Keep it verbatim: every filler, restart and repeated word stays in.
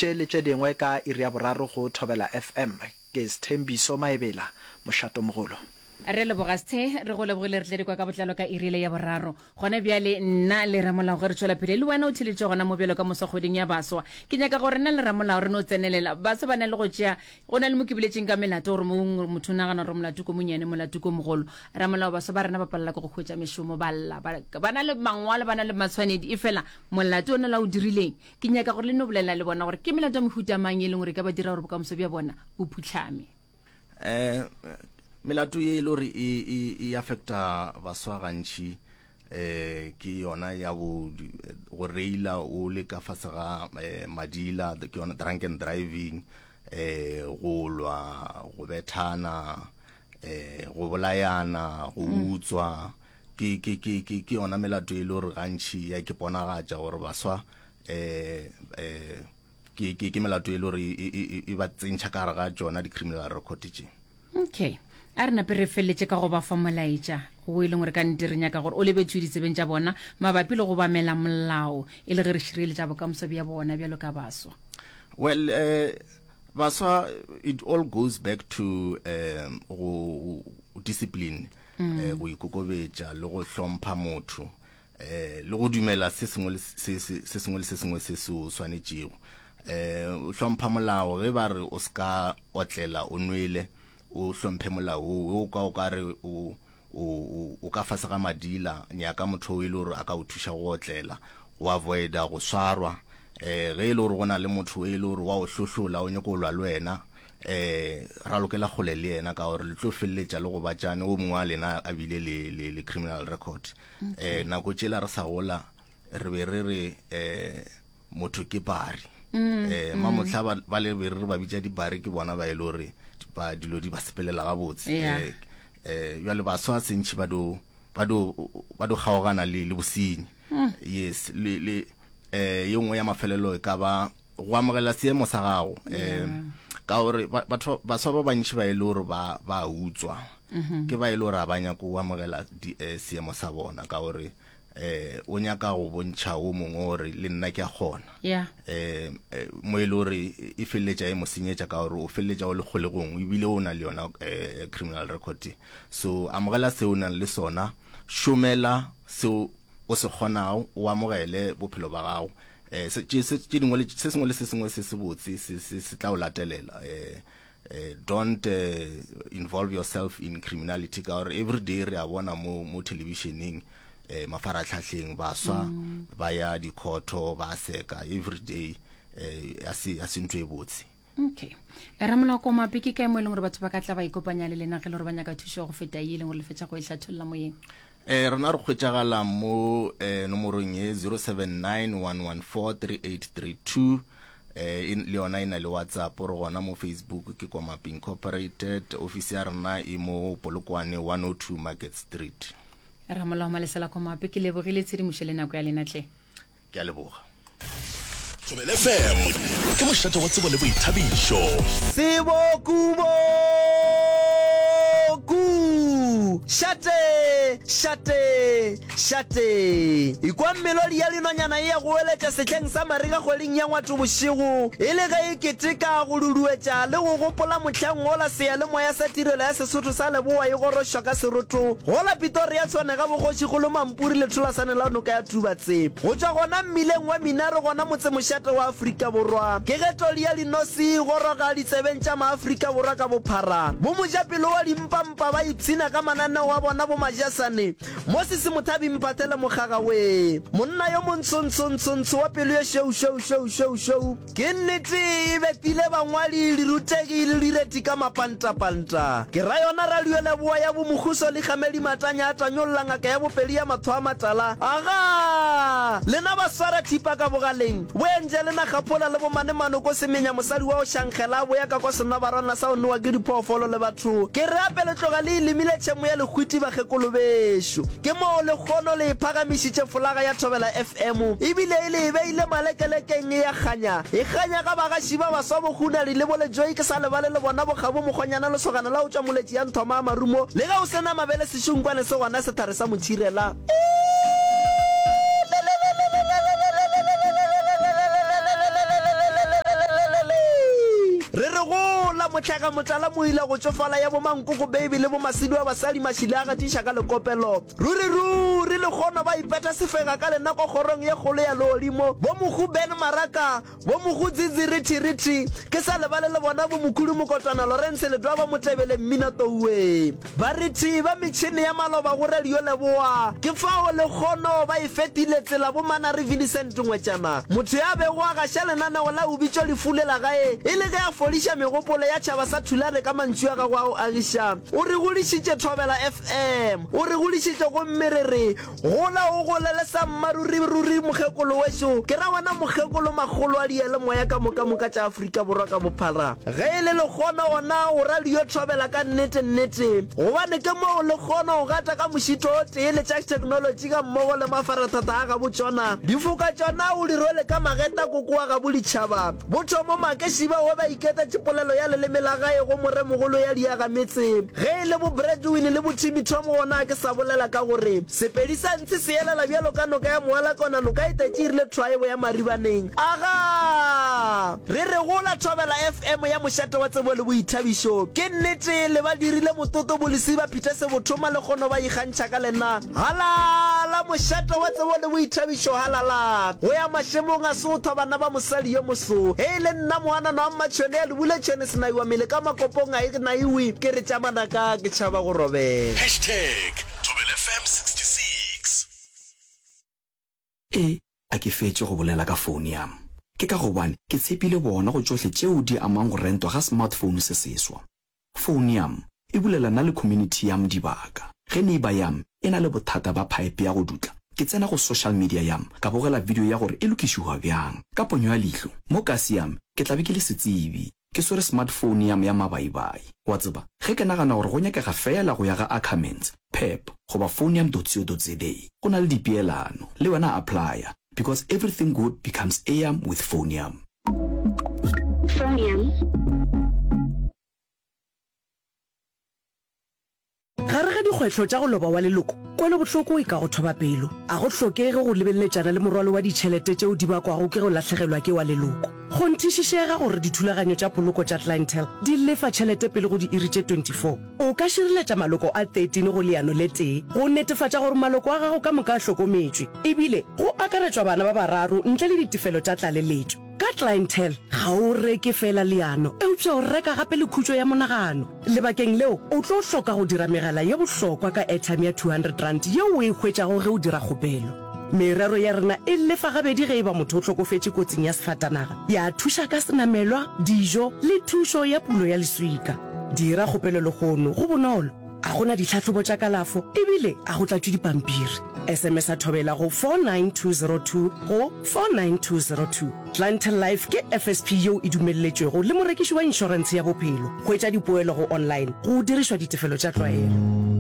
tše le tše dingwe ka iri ya boraro go Thobela F M ke Sthembiso Maebela Moshato Mogolo. Re le bogasthe re go lebogile re tle kwa ka botlalo ka irile ya boraro gone bjale nna le Ramolao gore tswela pele le wena o thiletse gona mo bjelo ka mosagweding ya baswa ke nyaka gore nna le Ramolao re no tsenelela baswa ba ne le go tšea go na le mo kibiletseng ka melato gore motho nagana gore molatu ko monyane molatu ko mogolo Ramolao baswa ba rena ba palela go go khwetsa meshomo ba lla ba na le mangwala ba na le matshwanedi e fela molatu o na la o dirileng ke nyaka gore le no bolela le bona gore ke melato ya mohuta mang e leng gore ka ba dira gore bokamoso bja bona bo phutlhame eh melato ye lori e e affecta baswa gantši eh ke yona ya go go reila o le ka fase ga madila ke yona drunk and driving eh go lwa go bethana eh go bolayana go utswa ke ke ke ke ke yona melato e lori gantši ya ke ponagatša gore baswa eh eh ke ke ke melato e lori e ba tsentšha ka gare ga tsona di criminal record tše. Okay, a re nape re feletse ka go ba fa molaetša go e leng gore ka ntirenya ka gore o lebetse ditsebeng tša bona mabapi le go ba mela molao e le ge re šireletša bokamoso bja bona bjalo ka baswa. Well uh, baswa it all goes back to um go discipline eh go ikokobetša le go hlompha motho eh le go dumela se sengwe se se sengwe se sengwe se se swanetšego eh o hlompha molao ge ba re o ska otlela o nwele o hlomphe molao o ka o ka re o o o ka fase ga madila nyaka motho o ile gore a ka o thusha go otlela o avoida go swarwa eh ge ile gore gona le motho o ile gore wa o hlohlola o nyako lwa lwena eh ra lokela go le yena ka gore le tlo felletša le go batjane o mongwe a lena a bile le le criminal record eh nako tšela re sa gola re be re re eh motho ke bari eh ma motlha ba le be re ba bitša di bari ke bona ba ile gore ba dilo di ba sepelela ga botse eh eh ya le baswa sentši ba do ba do ba do kgaogana le le bosenyi yes le le eh yengwe ya mafelelo e ka ba go amogela seemo sa gago eh ka gore batho baswa ba bantši ba ile gore ba ba utswa ke ba ile gore a banya go amogela seemo sa bona ka gore eh o nyaka go bontšha o mongwe gore le nna ke a gona yeah eh mo ile gore e felletša e mo senyetša ka gore o felletša o le kgolegong e bile o na le yona criminal record so amogela se o nang le sona šomela se o se kgonago o amogele bophelo ba gago eh se se dingwe le se sengwe le se sengwe se se botse se se tla o latelela eh Uh, don't uh, involve yourself in criminality ka gore every day re a bona mo mo televisioning eh mafaratlhatlheng baswa ba ya dikhoto ba seka every day eh asi asintwe e botse. Okay, Ramolao ko mapi ke kae mo e leng gore batho ba ka tla ba ikopanya le lena ge le gore ba nyaka thuso go feta ye leng gore le fetša go e hlatholla mo yeng eh rena re khwetšagala mo eh nomorong ye zero seven nine one one four three eight three two eh in leona ina le WhatsApp re gona mo Facebook ke kwa Mapi Incorporated office ya rena e mo Polokwane one oh two Market Street. Ramolao malesela kwa mapi ke lebogile tshedimošo le nako ya lena tle ke a leboga. Thobela F M ke mošate wa tsebo le boithabišo sebo kubo ku shate shate shate ikwa melodi ya linonyana ya go eletša setleng sa mariga kgweding ya ngwatho bošego e le ge e keteka go duduetša le go gopola motlhang gola seyalemoya sa tirelo ya Sesotho sa Leboa e gorošwa ka seroto gola Pretoria tshwane ga bokgoši go lo Mampuri le thulasane la noka ya Tubatse go tšwa gona mmileng wa Minare gona motse mošate wa Afrika Borwa ke ge toli ya Linosi goroga ditsebeng tša maAfrika Borwa ka bophara bo mojapelo wa dimpampa ba ipshina ka mananeo wa bona bo majasane mo se se mothabi mpatele mogaga we monna yo montsontsontsontsho wa pelo ye show show show show show ke nnete e bepile bangwali le rutegi le direti ka mapantapanta ke ra yona radio le boa ya bo mohuso le gamedi matanya a tanyolla ngaka ya bopedi ya matho a matala aga lena ba swara thipa ka bogaleng wenje lena gapola le bo manemano ko semenya mosadi wa o shankgela bo ya ka kwa sona barana sa o nwa ke diphoofolo le batho ke re apele tloga le limile tšhemo ya legwiti ba gekolo besho ke mo le kgono le phagamišitše folaga ya Thobela F M ebile ile e beile malekelekeng ya kganya e kganya ka bagaši ba baswa boguna le bole joy ke sa lebale le bona bogabo mogonyana le sogana la o tšwa moletši ya nthoma marumo le ga o sena mabele sešunkwane se gona sethare sa motšhirela motlhaka motala mo ile go tsofala ya bo mankoko baby le bo masidi wa basadi mashile a gatiša ka lekopelo ruri ruri le kgona ba ipeta sefega ka lenako kgorong ye kgolo ya lolimo bo mogu ben maraka bo mogu tsitsirithirithi ke sa lebale le bona bo mokhudu mokotwana Lawrence le dwa ba motebele mmina touwe ba rithi ba metšhini ya maloba go radio leboa ke fao le kgono ba ifetile tsela bo mana re Vincent ngwetjana motho ya be go ga shelena na wala o bitso le fulela gae ile ga ya folisha megopolo ya tšhaba sa thulare ka mantšu ya ga go agisha o re golishitše Thobela F M o re golishitše go mmerere gola o golele sa mmaruri ruri mogekolo wešo ke ra wana mogekolo magolo a diele moya ka moka moka tša Afrika borwa ka bophara ge ile le kgona ona o radio Thobela ka nnete nnete gobane ke mo le kgona o gata ka mošito o tee le tša technology ka mmogo le mafaratata a ga botsona difoka tšona o di rwele ka mageta kokoa ga boditšhaba botho mo makesiba o ba iketa tšepolelo ya leleme la gae go moremogolo ya diaga metse ge ile bo Bradwin le bo Timmy Tom gona ke sa bolela ka gore sepedi sa ntse se elela bjalo ka noka ya moala kona noka e tetširile tribe ya maribaneng aga re re gola Thobela F M ya mošate wa tsebo le boithabišo ke nnete le ba dirile mototo bolesiba phite se bothoma le kgono ba ikgantšha ka lena halala mošate wa tsebo le boithabišo halala go ya mašemong a sotho bana ba mosadi yo moso e le nna moanano a mmatšhone ya lebule tšhene senaiwa mele ka makopong a e naiwe ke re tšamanaka ke tšhaba go robela hashtag Thobela F M sixty-six. e a ke fetse go bolela ka phone yam ke ka gobane ke tshepile bona go tsohle tšeo di amang go rentwa ga smartphone se seswa phone yam e bulela na le community yam dibaka ge neighbor yam e na le bothata ba pipe ya go dutla ke tsena go social media yam ka bogela video ya gore e lokišiwa bjang ka ponyo ya leihlo mo kasi yam ke tlabe ke le setsebi ke swere smartphone yam ya mabaibai wa tseba ge ke nagana gore go nyakega fela go ya ga Ackermans Pep goba phoneyam.co.za go na le dipeelano le wena applya because everything good becomes ayam with phoneyam. Phoneyam. gare ga dikgwetlho tša go loba wa leloko kwele bohloko e ka go thoba pelo a go hlokege go lebelletšana le morwalo wa ditšhelete tšeo di bakwago ke go latlhegelwa ke wa leloko go nthišišega gore dithulaganyo tša poloko tša clientele di lefa tšhelete pele go di iri tše twenty-four o ka šireletša maloko a thirteen go leano le tee go netefatša gore maloko a gago ka moka a hlokometšwe ebile go akaretšwa bana ba bararo ntle le ditefelo tša tlaleletšo ka clientele ga o reke fela leano eupša o reka gape le khutšo ya monagano lebakeng leo o tlo hloka go dira megala ye bohlokwa ka airtime ya two hundred rand yeo o e hwetšago ge o dira kgopelo merero ya rena e lefa gabedi ge e ba motho o tlhokofetše kotsing ya sefatanaga ya thuša ka senamelwa dijo le thušo ya pulo ya leswika dira kgopelo legono go bonolo a gona ditlhatlhobo tša kalafo ebile a go tlatšwe dipampiri sms a thobela go four nine two zero two go four nine two zero two clientele life ke F S P yeo e dumelletšwego le morekiši wa inšorense ya bophelo go etša dipoelo go online go dirišwa ditefelo tša tlwaelo